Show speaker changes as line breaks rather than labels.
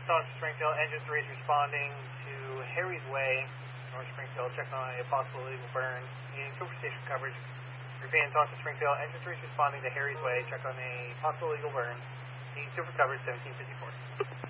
South Springfield, engine 3 is responding to Harry's Way, North Springfield, check on a possible illegal burn. Needing superstation coverage. Repeating South Springfield, engine 3 is responding to Harry's Way, check on a possible illegal burn. Needing super coverage, 1754.